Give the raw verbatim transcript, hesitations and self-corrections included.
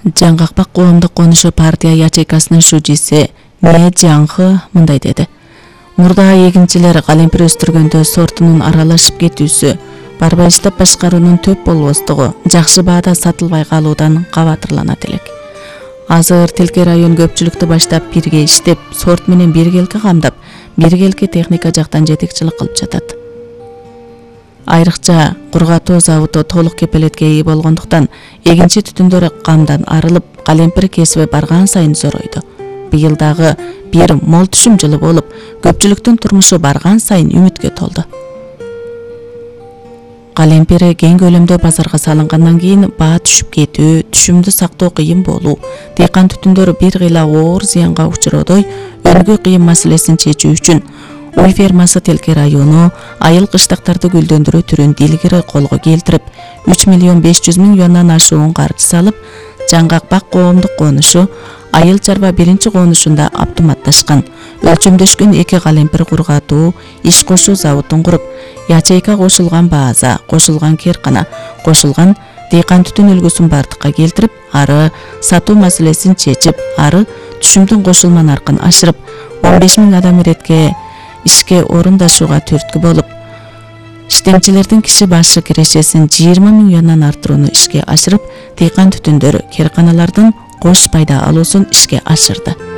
Жаңгакбак коомдук конушу партия ячейкасынын шужиси Не Жаңхы мындай деди. Мурда эгинчилер калемпир өстүргөндө сортунун аралашып кетүүсү, барбай иштеп башкаруунун төп болбостугу жакшы баада сатылбай калуудан кабатырланат элек. Азыр тилке район көпчүлүктү баштап бирге иштеп, сорт менен биргелки камдап, биргелки техника жактан жетекчилик кылып жатат. Айрыкча кургатуу заводу толук кепелетке ээ болгондуктан эгинчи түтүндөр камдан арылып, калемпир кесиби барган сайын зоройду. Быйыл дагы бир мол түшүм жылы болуп, көпчүлүктүн турмушу барган сайын үмүткө толду. Калемпир кең көлөмдө базарга салынгандан кийин баа түшүп кетүү, түшүмдү сактоо кыйын болуу, дыйкан түтүндөр бир кыйла оор зыянга учуродой өнүгүү кыйын маселесин чечүү үчүн Уй фермасы Телке району айыл кыштактарды гүлдөндүрүү түрүн дилгири колго келтирип, үч миллион беш жүз миң юандан ашуун каржы салып, Жаңгакбак коомдук конушу айыл чарба биринчи конушунда автоматташкан, өлчөмдөшкөн эки калемпир кургатуу, иш кошуу заводун куруп, ячейка кошулган база, кошулган керкана, кошулган дыйкан түтүн үлгүсүн бардыкка келтирип, ары сатуу маселесин чечип, ары түшүмдүн кошулма наркын ашырып, он беш миң адам иретке ишке орундашууга түрткү болуп, иштемчилердин киши башы кирешесин жыйырма миң юандан артырууну ишке ашырып, дыйкан түтүндөр керканалардын кош пайда алуусун ишке ашырды.